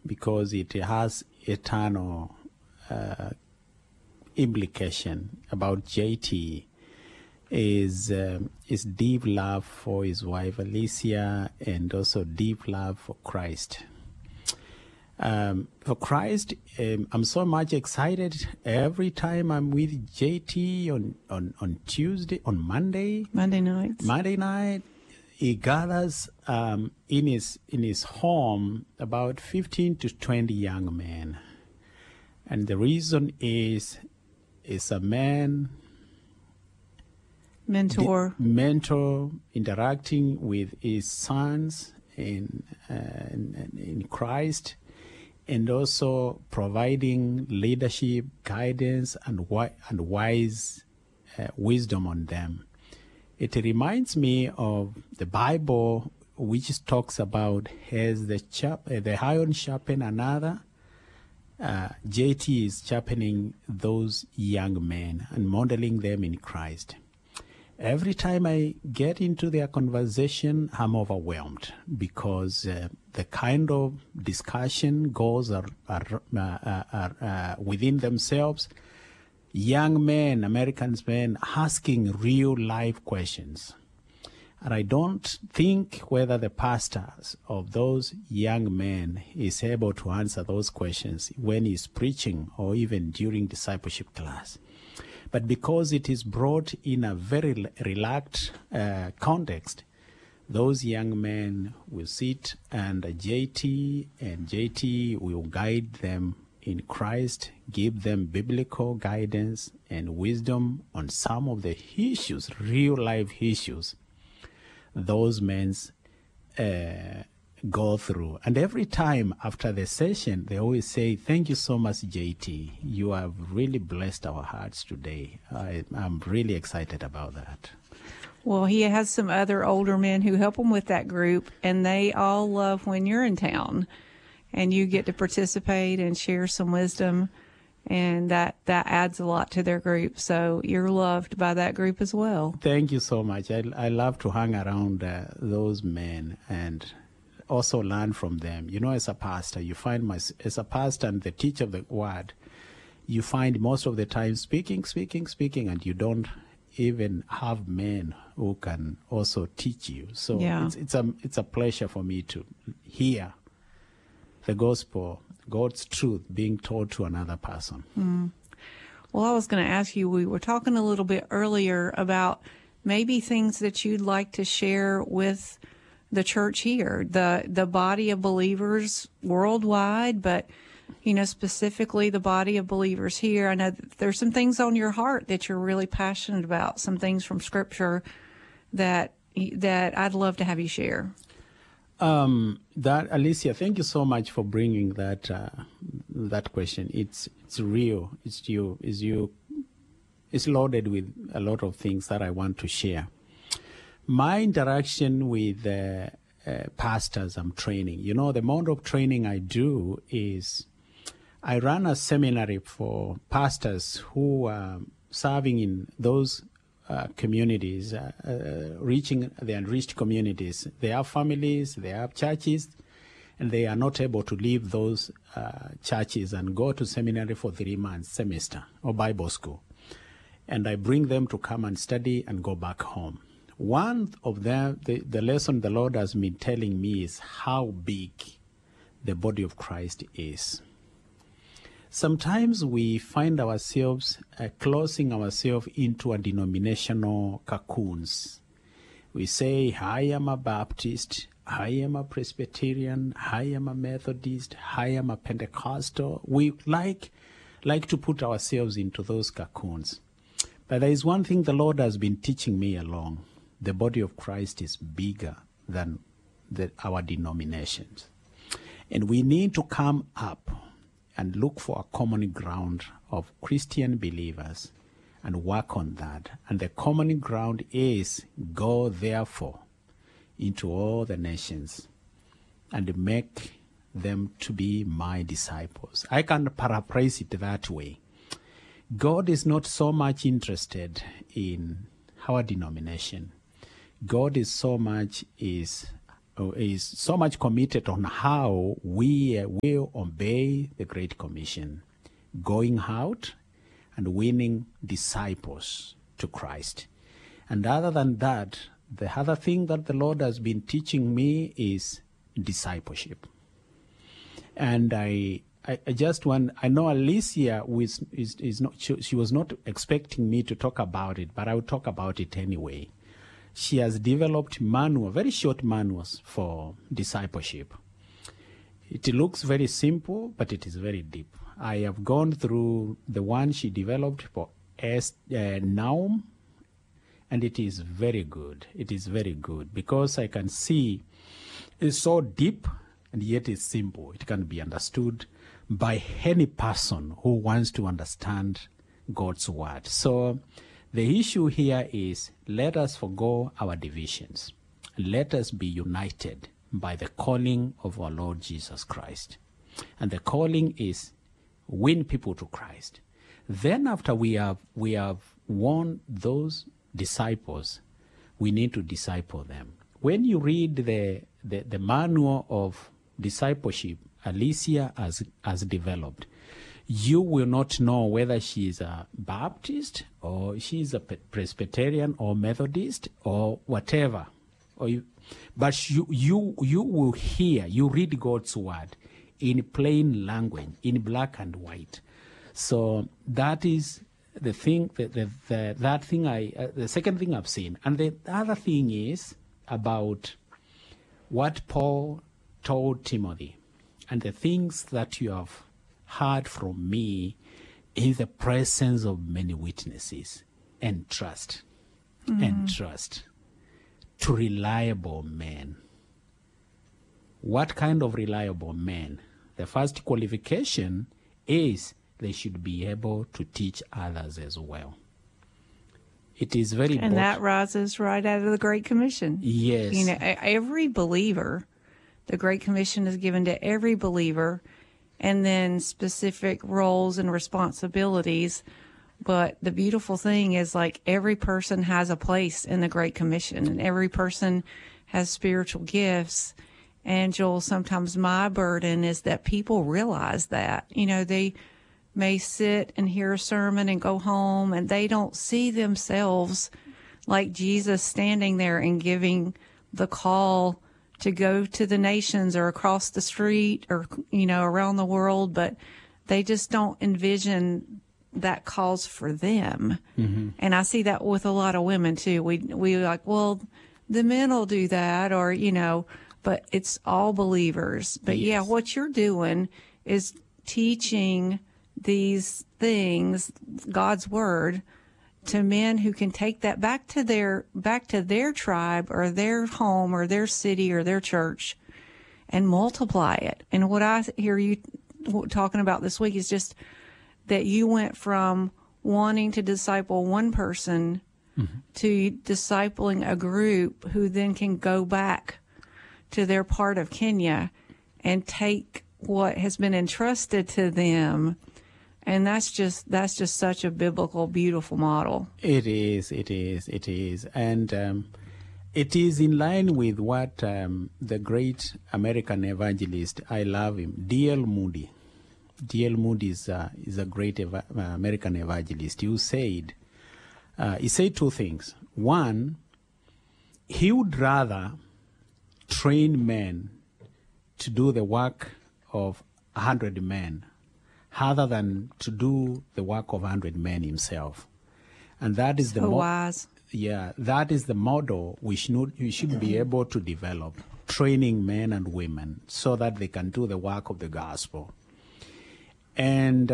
because it has eternal implication about JT is deep love for his wife Alicia, and also deep love for Christ. For Christ, I'm so much excited every time I'm with JT on Tuesday, on Monday night. He gathers in his home about 15 to 20 young men, and the reason is a man mentor interacting with his sons in Christ, and also providing leadership, guidance, and wise wisdom on them. It reminds me of the Bible, which talks about as the iron sharpen another. JT is sharpening those young men and modeling them in Christ. Every time I get into their conversation, I'm overwhelmed because the kind of discussion goes are within themselves. Young men, Americans men, asking real life questions. And I don't think whether the pastors of those young men is able to answer those questions when he's preaching or even during discipleship class. But because it is brought in a very relaxed context, those young men will sit and JT will guide them in Christ, give them biblical guidance and wisdom on some of the issues, real life issues those men go through. And every time after the session, they always say, "Thank you so much, JT. You have really blessed our hearts today." I'm really excited about that. Well, he has some other older men who help him with that group, and they all love when you're in town and you get to participate and share some wisdom, and that adds a lot to their group. So you're loved by that group as well. Thank you so much. I love to hang around those men and also learn from them. You know, as a pastor, you find as a pastor and the teacher of the word, you find most of the time speaking, and you don't even have men who can also teach you. So yeah. It's a pleasure for me to hear the gospel, God's truth being taught to another person. Mm. Well, I was going to ask you, we were talking a little bit earlier about maybe things that you'd like to share with the church here, the body of believers worldwide, but, you know, specifically the body of believers here. I know that there's some things on your heart that you're really passionate about, some things from Scripture that I'd love to have you share. Alicia, thank you so much for bringing that question. It's real. It's loaded with a lot of things that I want to share. My interaction with pastors I'm training, you know, the amount of training I do is I run a seminary for pastors who are serving in those communities, reaching the unreached communities. They have families, they have churches, and they are not able to leave those churches and go to seminary for 3 months, semester, or Bible school. And I bring them to come and study and go back home. One of them, the lesson the Lord has been telling me is how big the body of Christ is. Sometimes we find ourselves closing ourselves into a denominational cocoons. We say, I am a Baptist, I am a Presbyterian, I am a Methodist, I am a Pentecostal. We like to put ourselves into those cocoons. But there is one thing the Lord has been teaching me along. The body of Christ is bigger than our denominations. And we need to come up and look for a common ground of Christian believers and work on that. And the common ground is go therefore into all the nations and make them to be my disciples. I can paraphrase it that way. God is not so much interested in our denomination. God is so much is is so much committed on how we will obey the Great Commission, going out and winning disciples to Christ. And other than that, the other thing that the Lord has been teaching me is discipleship. And I know Alicia is not, she was not expecting me to talk about it, but I will talk about it anyway. She has developed very short manuals for discipleship. It looks very simple, but it is very deep. I have gone through the one she developed for Naum, and it is very good. It is very good because I can see it's so deep and yet it's simple. It can be understood by any person who wants to understand God's word. So the issue here is, let us forgo our divisions. Let us be united by the calling of our Lord Jesus Christ. And the calling is win people to Christ. Then after we have won those disciples, we need to disciple them. When you read the manual of discipleship Alicia has developed, you will not know whether she is a Baptist or she is a Presbyterian or Methodist or whatever. But you will hear, you read God's word in plain language, in black and white. So that is the thing. The second thing I've seen, and the other thing is about what Paul told Timothy, and the things that you have heard from me in the presence of many witnesses, and trust, and trust to reliable men. What kind of reliable men? The first qualification is they should be able to teach others as well. It is very important. And that rises right out of the Great Commission. Yes. You know, every believer, the Great Commission is given to every believer, and then specific roles and responsibilities. But the beautiful thing is, like, every person has a place in the Great Commission, and every person has spiritual gifts. And Joel, sometimes my burden is that people realize that. You know, they may sit and hear a sermon and go home, and they don't see themselves like Jesus standing there and giving the call to go to the nations or across the street or, you know, around the world, but they just don't envision that calls for them. Mm-hmm. And I see that with a lot of women too. We like, well, the men will do that, or, you know, but it's all believers. But yes. Yeah, what you're doing is teaching these things, God's word, to men who can take that back to their tribe or their home or their city or their church and multiply it. And what I hear you talking about this week is just that you went from wanting to disciple one person to discipling a group who then can go back to their part of Kenya and take what has been entrusted to them. And that's just such a biblical, beautiful model. It is. And it is in line with what the great American evangelist, I love him, D.L. Moody. D.L. Moody is a great American evangelist. He said two things. One, he would rather train men to do the work of 100 men rather than to do the work of 100 men himself. And that is wise. Yeah, that is the model we should be able to develop, training men and women so that they can do the work of the gospel. And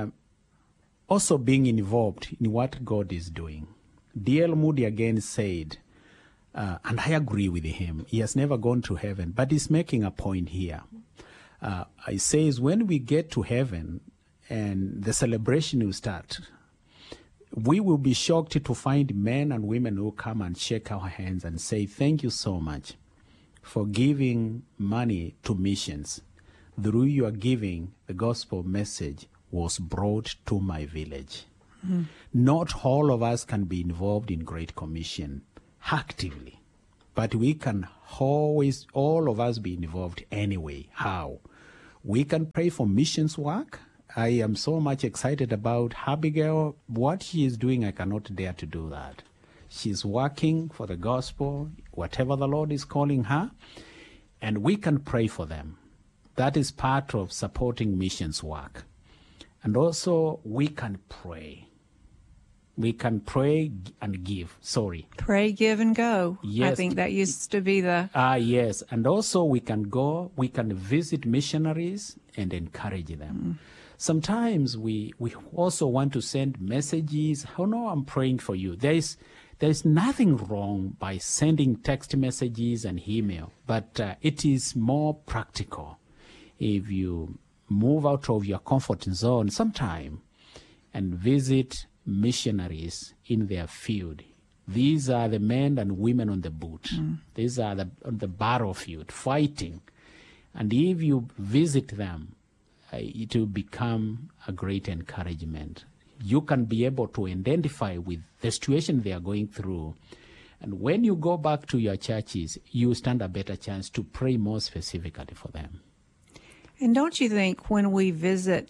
also being involved in what God is doing. D.L. Moody again said, and I agree with him, he has never gone to heaven, but he's making a point here. He says, when we get to heaven and the celebration will start, we will be shocked to find men and women who come and shake our hands and say, thank you so much for giving money to missions. Through your giving, the gospel message was brought to my village. Not all of us can be involved in Great Commission actively, but we can always, all of us, be involved anyway. How? We can pray for missions work. I am so much excited about Abigail. What she is doing, I cannot dare to do that. She's working for the gospel, whatever the Lord is calling her, and we can pray for them. That is part of supporting missions work. And also, we can pray. We can pray and give. Sorry. Pray, give, and go. Yes. I think that used to be the... Yes. And also, we can go, we can visit missionaries and encourage them. Sometimes we also want to send messages. Oh, no, I'm praying for you. There's nothing wrong by sending text messages and email, but it is more practical if you move out of your comfort zone sometime and visit missionaries in their field. These are the men and women on the boot. These are on the battlefield fighting. And if you visit them, it will become a great encouragement. You can be able to identify with the situation they are going through. And when you go back to your churches, you stand a better chance to pray more specifically for them. And don't you think when we visit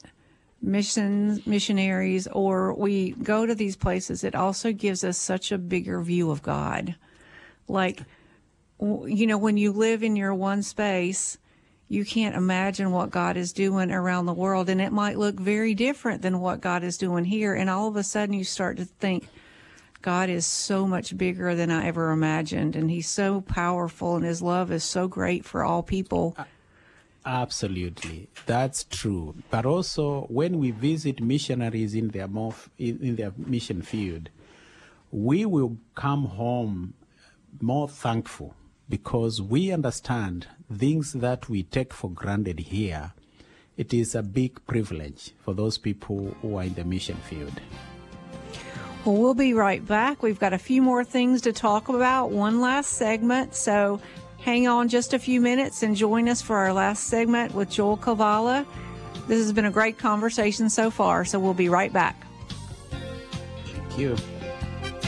missionaries or we go to these places, it also gives us such a bigger view of God? Like, you know, when you live in your one space, you can't imagine what God is doing around the world, and it might look very different than what God is doing here. And all of a sudden you start to think, God is so much bigger than I ever imagined, and he's so powerful, and his love is so great for all people. Absolutely, that's true. But also, when we visit missionaries in their mission field, we will come home more thankful because we understand things that we take for granted here. It is a big privilege for those people who are in the mission field. Well, we'll be right back. We've got a few more things to talk about, one last segment, so hang on just a few minutes and join us for our last segment with Joel Cavallo. This has been a great conversation so far, so we'll be right back. Thank you.